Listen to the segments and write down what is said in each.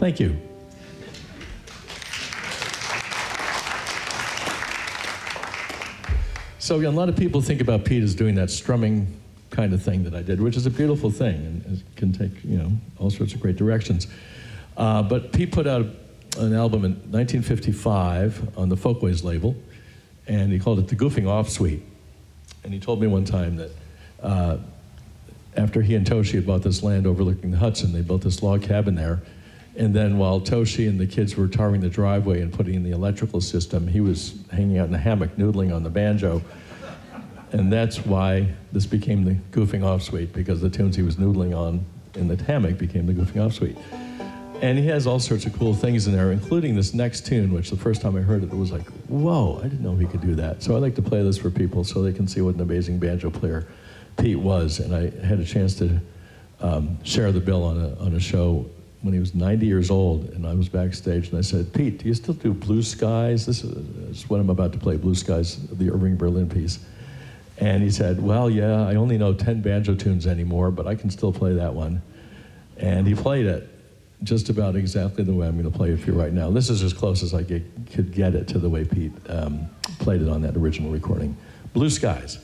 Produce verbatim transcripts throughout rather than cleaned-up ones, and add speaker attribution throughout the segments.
Speaker 1: Thank you. So a lot of people think about Pete as doing that strumming kind of thing that I did, which is a beautiful thing and it can take, you know, all sorts of great directions. Uh, but Pete put out an album in nineteen fifty-five on the Folkways label, and he called it the Goofing Off Suite. And he told me one time that uh, after he and Toshi had bought this land overlooking the Hudson, they built this log cabin there. And then while Toshi and the kids were tarring the driveway and putting in the electrical system, he was hanging out in a hammock noodling on the banjo. And that's why this became the Goofing Off Suite, because the tunes he was noodling on in the hammock became the Goofing Off Suite. And he has all sorts of cool things in there, including this next tune, which the first time I heard it, it was like, whoa, I didn't know he could do that. So I like to play this for people so they can see what an amazing banjo player Pete was. And I had a chance to um, share the bill on a, on a show when he was ninety years old, and I was backstage, and I said, Pete, do you still do Blue Skies? This is, this is what I'm about to play, Blue Skies, the Irving Berlin piece. And he said, well, yeah, I only know ten banjo tunes anymore, but I can still play that one. And he played it just about exactly the way I'm going to play it for you right now. This is as close as I get, could get it to the way Pete um, played it on that original recording. Blue Skies.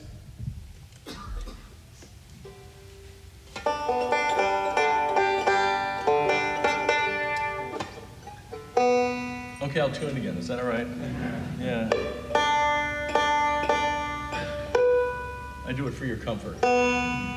Speaker 1: Okay, I'll tune again. Is that all right? Yeah. I do it for your comfort.